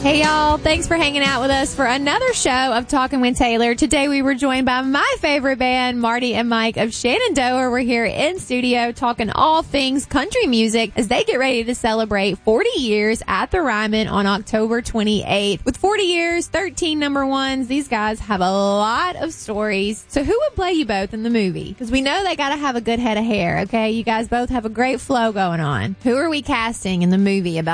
Hey, y'all. Thanks for hanging out with us for another show of Talking with Taylor. Today, we were joined by my favorite band, Marty and Mike of Shenandoah. We're here in studio talking all things country music as they get ready to celebrate 40 years at the Ryman on October 28th. With 40 years, 13 number ones, these guys have a lot of stories. So who would play you both in the movie? Because we know they got to have a good head of hair, okay? You guys both have a great flow going on. Who are we casting in the movie about